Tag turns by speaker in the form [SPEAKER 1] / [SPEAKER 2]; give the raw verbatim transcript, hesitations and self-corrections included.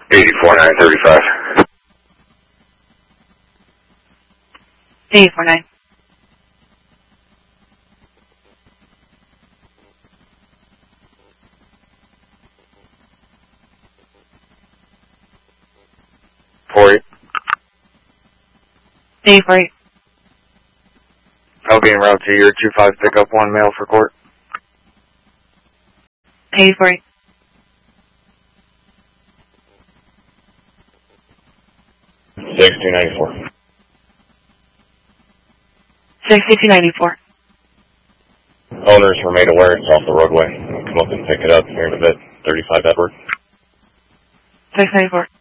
[SPEAKER 1] eighty-four nine thirty-five.
[SPEAKER 2] eighty-four nine.
[SPEAKER 1] four eight.
[SPEAKER 2] eighty-four eight.
[SPEAKER 1] I'll be en route to your two five pickup one mail for court.
[SPEAKER 2] eighty-four eight.
[SPEAKER 1] sixty-two ninety-four.
[SPEAKER 2] sixty-two ninety-four.
[SPEAKER 1] Owners were made aware it's off the roadway. Come up and pick it up here in a bit. thirty-five Edward.
[SPEAKER 2] six ninety-four.